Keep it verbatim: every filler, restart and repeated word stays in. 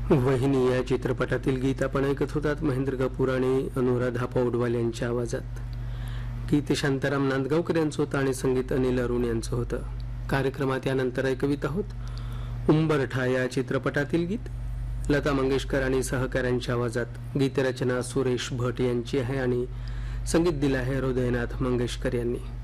वहिनी या चित्रपटातील गीत आपण ऐकत होतात महेंद्र कपूर आणि अनुराधा पौडवाल यांच्या आवाजात. गीत शांताराम नांदगावकर यांचं होतं आणि संगीत अनिल अरुण यांचं होतं. कार्यक्रमात यानंतर ऐकवित आहोत उंबरठा या चित्रपटातील गीत लता मंगेशकर आणि सहकाऱ्यांच्या आवाजात. गीतरचना सुरेश भट यांची आहे आणि संगीत दिलं आहे हृदयनाथ मंगेशकर यांनी.